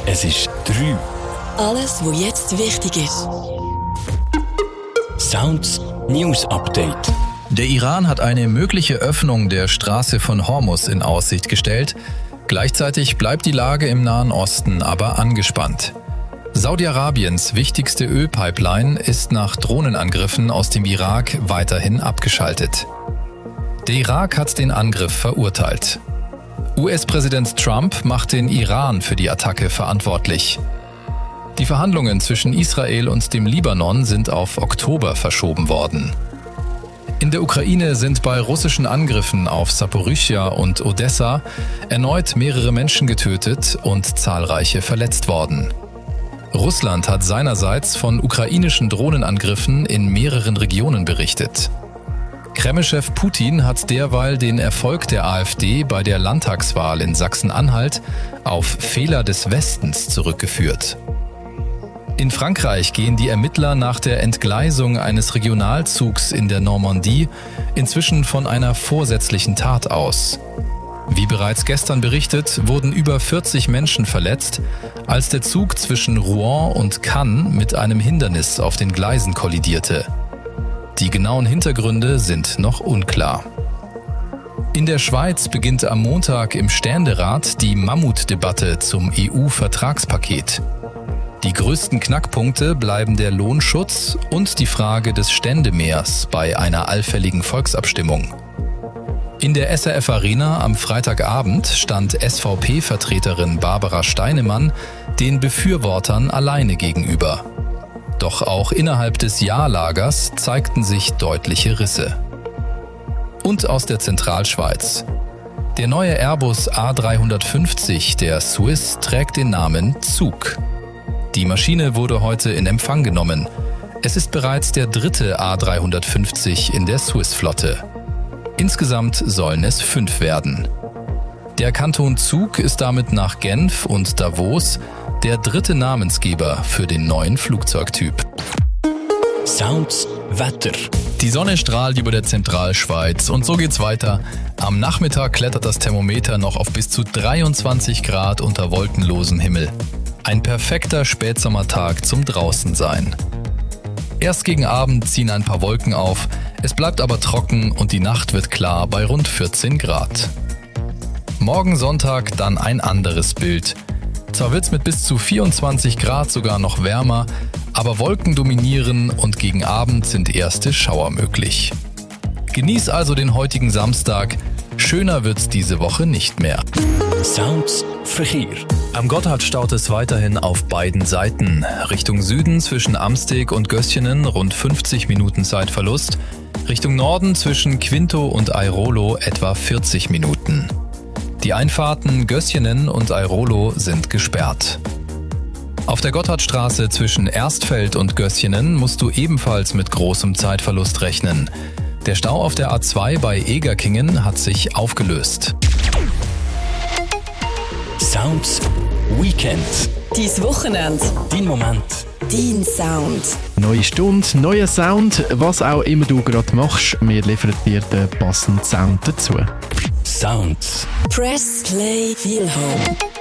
Es ist 3. Alles, was jetzt wichtig ist. Sounds News Update. Der Iran hat eine mögliche Öffnung der Straße von Hormuz in Aussicht gestellt. Gleichzeitig bleibt die Lage im Nahen Osten aber angespannt. Saudi-Arabiens wichtigste Ölpipeline ist nach Drohnenangriffen aus dem Irak weiterhin abgeschaltet. Der Irak hat den Angriff verurteilt. US-Präsident Trump macht den Iran für die Attacke verantwortlich. Die Verhandlungen zwischen Israel und dem Libanon sind auf Oktober verschoben worden. In der Ukraine sind bei russischen Angriffen auf Saporischschja und Odessa erneut mehrere Menschen getötet und zahlreiche verletzt worden. Russland hat seinerseits von ukrainischen Drohnenangriffen in mehreren Regionen berichtet. Kreml-Chef Putin hat derweil den Erfolg der AfD bei der Landtagswahl in Sachsen-Anhalt auf Fehler des Westens zurückgeführt. In Frankreich gehen die Ermittler nach der Entgleisung eines Regionalzugs in der Normandie inzwischen von einer vorsätzlichen Tat aus. Wie bereits gestern berichtet, wurden über 40 Menschen verletzt, als der Zug zwischen Rouen und Cannes mit einem Hindernis auf den Gleisen kollidierte. Die genauen Hintergründe sind noch unklar. In der Schweiz beginnt am Montag im Ständerat die Mammutdebatte zum EU-Vertragspaket. Die größten Knackpunkte bleiben der Lohnschutz und die Frage des Ständemehrs bei einer allfälligen Volksabstimmung. In der SRF Arena am Freitagabend stand SVP-Vertreterin Barbara Steinemann den Befürwortern alleine gegenüber. Doch auch innerhalb des Ja-Lagers zeigten sich deutliche Risse. Und aus der Zentralschweiz. Der neue Airbus A350 der Swiss trägt den Namen Zug. Die Maschine wurde heute in Empfang genommen. Es ist bereits der dritte A350 in der Swiss-Flotte. Insgesamt sollen es 5 werden. Der Kanton Zug ist damit nach Genf und Davos der dritte Namensgeber für den neuen Flugzeugtyp. Sounds Wetter. Die Sonne strahlt über der Zentralschweiz und so geht's weiter. Am Nachmittag klettert das Thermometer noch auf bis zu 23 Grad unter wolkenlosem Himmel. Ein perfekter Spätsommertag zum Draußensein. Erst gegen Abend ziehen ein paar Wolken auf, es bleibt aber trocken und die Nacht wird klar bei rund 14 Grad. Morgen Sonntag dann ein anderes Bild. Zwar wird's mit bis zu 24 Grad sogar noch wärmer, aber Wolken dominieren und gegen Abend sind erste Schauer möglich. Genieß also den heutigen Samstag, schöner wird's diese Woche nicht mehr. Sounds Verkehr. Am Gotthard staut es weiterhin auf beiden Seiten. Richtung Süden zwischen Amsteg und Göschenen rund 50 Minuten Zeitverlust. Richtung Norden zwischen Quinto und Airolo etwa 40 Minuten. Die Einfahrten Göschenen und Airolo sind gesperrt. Auf der Gotthardstraße zwischen Erstfeld und Göschenen musst du ebenfalls mit großem Zeitverlust rechnen. Der Stau auf der A2 bei Egerkingen hat sich aufgelöst. Sounds Weekend. Dein Wochenende. Dein Moment. Dein Sound. Neue Stunde, neuer Sound, was auch immer du gerade machst, wir liefern dir den passenden Sound dazu. Sounds. Press Play Feel Home.